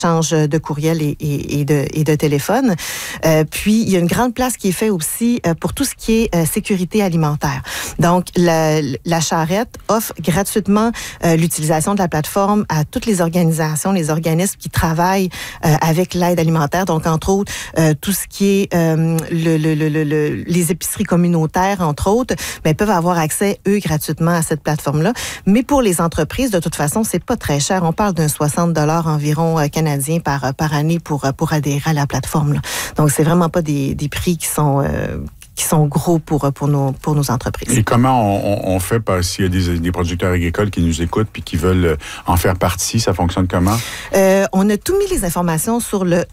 échange de courriel et de téléphone. Puis, il y a une grande place qui est faite aussi pour tout ce qui est sécurité alimentaire. Donc, la Charrette offre gratuitement l'utilisation de la plateforme à toutes les organisations, les organismes qui travaillent avec l'aide alimentaire. Donc, entre autres, tout ce qui est les épiceries communautaires, entre autres, ben, peuvent avoir accès, eux, gratuitement à cette plateforme-là. Mais pour les entreprises, de toute façon, c'est pas très cher. On parle d'un 60 $ environ canadien par année pour adhérer à la plateforme, là. Donc, c'est vraiment pas des prix qui sont gros pour nos entreprises. Et comment on fait s'il y a des producteurs agricoles qui nous écoutent puis qui veulent en faire partie? Ça fonctionne comment? On a tout mis les informations sur le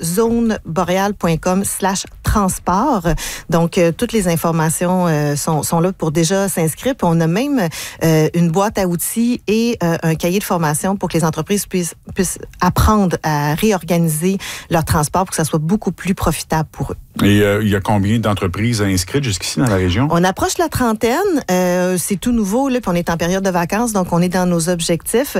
zoneboreal.com/transport. Donc, toutes les informations sont là pour déjà s'inscrire. Puis on a même une boîte à outils et un cahier de formation pour que les entreprises puissent apprendre à réorganiser leur transport pour que ça soit beaucoup plus profitable pour eux. Et il y a combien d'entreprises inscrites jusqu'ici dans la région? On approche la trentaine. C'est tout nouveau, là, puis on est en période de vacances, donc on est dans nos objectifs.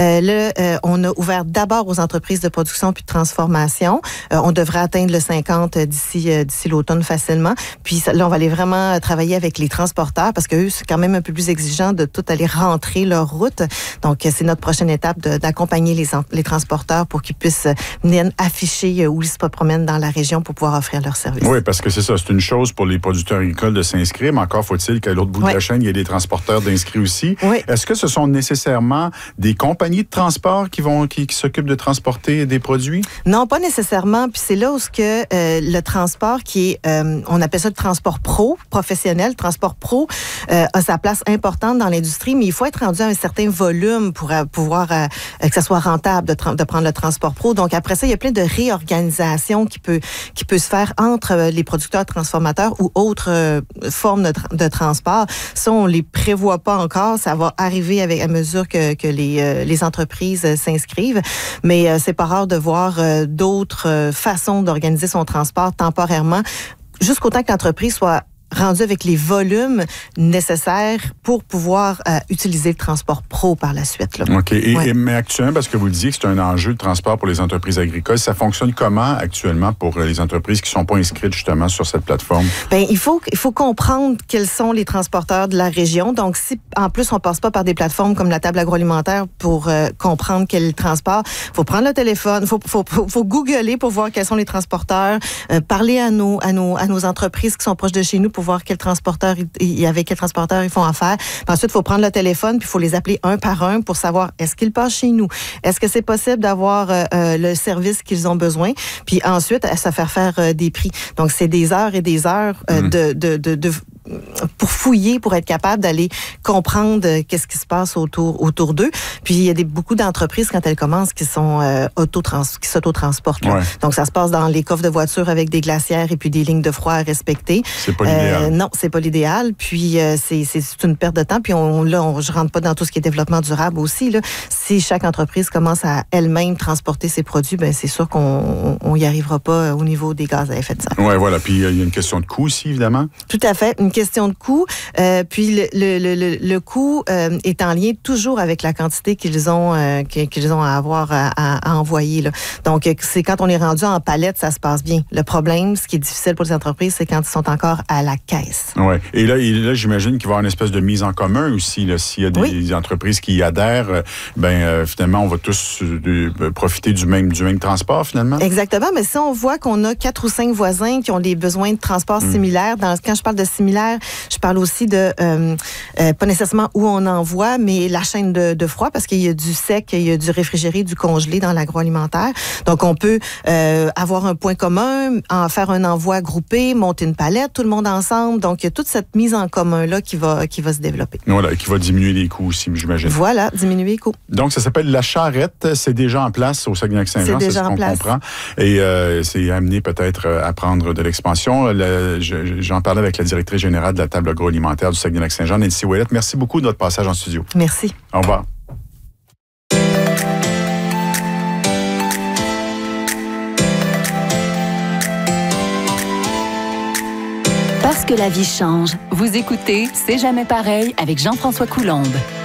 On a ouvert d'abord aux entreprises de production puis de transformation. On devrait atteindre le 50 d'ici l'automne facilement. Puis là, on va aller vraiment travailler avec les transporteurs parce qu'eux, c'est quand même un peu plus exigeant de tout aller rentrer leur route. Donc, c'est notre prochaine étape d'accompagner les transporteurs pour qu'ils puissent venir afficher où ils se promènent dans la région pour pouvoir offrir leur service. Oui, parce que c'est ça. C'est une chose pour les producteurs agricoles de s'inscrire, mais encore faut-il qu'à l'autre bout de la chaîne, il y ait des transporteurs d'inscrits aussi. Oui. Est-ce que ce sont nécessairement des compagnies de transport qui s'occupent de transporter des produits? Non, pas nécessairement. Puis c'est là où le transport qui est, on appelle ça le transport professionnel, transport pro, a sa place importante dans l'industrie, mais il faut être rendu à un certain volume pour pouvoir que ça soit rentable de prendre le transport pro. Donc après ça, il y a plein de réorganisations qui peut se faire entre les producteurs transformateurs ou autres formes de transport. Ça, on les prévoit pas encore. Ça va arriver à mesure que les entreprises s'inscrivent. Mais c'est pas rare de voir d'autres façons d'organiser son transport temporairement, jusqu'au temps que l'entreprise soit rendu avec les volumes nécessaires pour pouvoir utiliser le transport pro par la suite, là. OK. Mais actuellement, parce que vous le disiez que c'est un enjeu de transport pour les entreprises agricoles, ça fonctionne comment actuellement pour les entreprises qui ne sont pas inscrites justement sur cette plateforme? Bien, il faut comprendre quels sont les transporteurs de la région. Donc, si en plus on passe pas par des plateformes comme la table agroalimentaire pour comprendre quel est le transport, faut prendre le téléphone, faut googler pour voir quels sont les transporteurs, parler à nos entreprises qui sont proches de chez nous pour voir quel transporteur avec quel transporteur ils font affaire. Puis ensuite, il faut prendre le téléphone puis il faut les appeler un par un pour savoir est-ce qu'ils passent chez nous, est-ce que c'est possible d'avoir le service qu'ils ont besoin. Puis ensuite, se faire des prix. Donc, c'est des heures et des heures pour fouiller, pour être capable d'aller comprendre qu'est-ce qui se passe autour d'eux. Puis, il y a beaucoup d'entreprises, quand elles commencent, qui s'autotransportent. Ouais. Donc, ça se passe dans les coffres de voitures avec des glacières et puis des lignes de froid à respecter. C'est pas l'idéal. Non, c'est pas l'idéal. Puis, c'est une perte de temps. Puis, je rentre pas dans tout ce qui est développement durable aussi, là. Si chaque entreprise commence à elle-même transporter ses produits, ben c'est sûr qu'on y arrivera pas au niveau des gaz à effet de serre. Oui, voilà. Puis, il y a une question de coût aussi, évidemment. Tout à fait. Une question de coût. Puis le coût est en lien toujours avec la quantité qu'ils ont à avoir à envoyer, là. Donc, c'est quand on est rendu en palette, ça se passe bien. Le problème, ce qui est difficile pour les entreprises, c'est quand ils sont encore à la caisse. Oui. Et là, j'imagine qu'il va y avoir une espèce de mise en commun aussi, là. S'il y a des entreprises qui y adhèrent, finalement, on va tous profiter du même transport, finalement. Exactement. Mais si on voit qu'on a 4 ou 5 voisins qui ont des besoins de transport similaires, quand je parle de similaire, je parle aussi de, pas nécessairement où on envoie, mais la chaîne de froid, parce qu'il y a du sec, il y a du réfrigéré, du congelé dans l'agroalimentaire. Donc, on peut avoir un point commun, en faire un envoi groupé, monter une palette, tout le monde ensemble. Donc, il y a toute cette mise en commun-là qui va se développer. Voilà, qui va diminuer les coûts aussi, j'imagine. Voilà, diminuer les coûts. Donc, ça s'appelle La Charrette. C'est déjà en place au Saguenay-Lac-Saint-Jean, c'est ce qu'on comprend. Et c'est amené peut-être à prendre de l'expansion. J'en parlais avec la directrice générale de la table agroalimentaire du Saguenay-Lac-Saint-Jean, Nancy Ouellette. Merci beaucoup de votre passage en studio. Merci. Au revoir. Parce que la vie change. Vous écoutez C'est jamais pareil avec Jean-François Coulombe.